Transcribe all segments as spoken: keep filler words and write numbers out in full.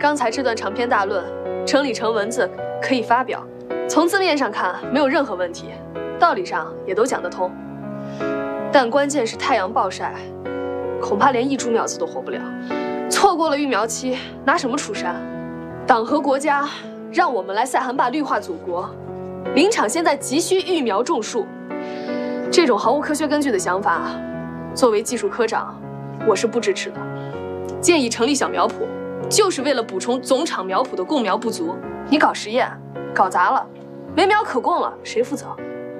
刚才这段长篇大论整理成文字可以发表，从字面上看没有任何问题，道理上也都讲得通。但关键是太阳暴晒，恐怕连一株苗子都活不了。错过了育苗期，拿什么出山？党和国家让我们来塞罕坝绿化祖国，林场现在急需育苗种树，这种毫无科学根据的想法，作为技术科长，我是不支持的。建议成立小苗圃，就是为了补充总场苗圃的供苗不足。你搞实验，搞砸了，没苗可供了，谁负责？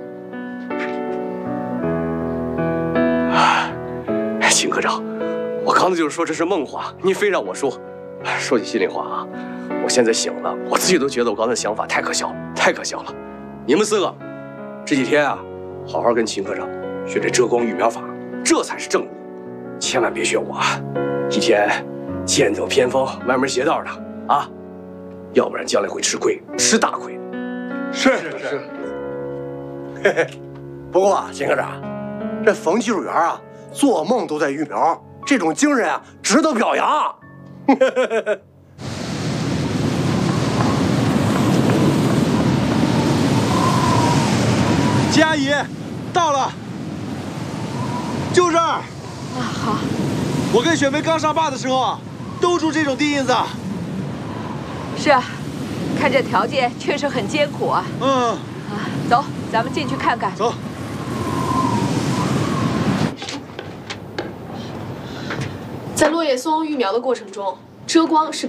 秦科长，我刚才就是说这是梦话，你非让我说。说起心里话啊，我现在醒了，我自己都觉得我刚才想法太可笑了，太可笑了。你们四个这几天啊，好好跟秦科长学这遮光育苗法，这才是正路，千万别学我啊！一天剑走偏锋、歪门邪道的啊，要不然将来会吃亏，吃大亏。 是是是。嘿嘿，不过啊，秦科长，这冯技术员啊，做梦都在育苗，这种精神啊，值得表扬。 金阿姨，到了，就这儿。 啊，好。 我跟雪梅刚上坝的时候啊，都住这种地印子。 是啊，看这条件确实很艰苦啊。 嗯。 啊，走，咱们进去看看。 走。 在落叶松育苗的过程中，遮光是